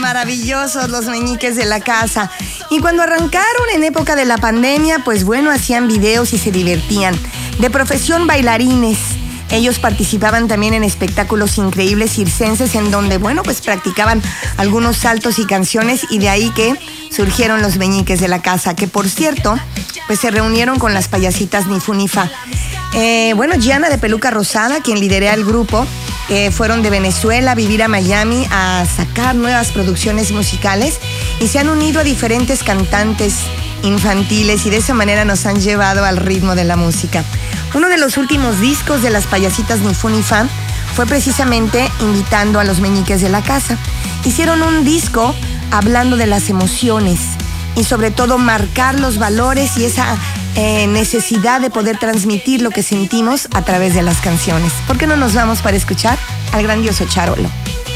maravillosos los meñiques de la casa. Y cuando arrancaron en época de la pandemia, pues bueno, hacían videos y se divertían. De profesión bailarines. Ellos participaban también en espectáculos increíbles circenses en donde, bueno, pues practicaban algunos saltos y canciones y de ahí que surgieron los meñiques de la casa, que por cierto, pues se reunieron con las payasitas Ni Fu Ni Fa. Bueno, Gianna de Peluca Rosada, quien lidera el grupo, fueron de Venezuela a vivir a Miami a sacar nuevas producciones musicales y se han unido a diferentes cantantes infantiles y de esa manera nos han llevado al ritmo de la música. Uno de los últimos discos de las payasitas Ni Fu Ni Fa fue precisamente invitando a los meñiques de la casa. Hicieron un disco hablando de las emociones y sobre todo marcar los valores y esa necesidad de poder transmitir lo que sentimos a través de las canciones. ¿Por qué no nos vamos para escuchar al grandioso Charolo?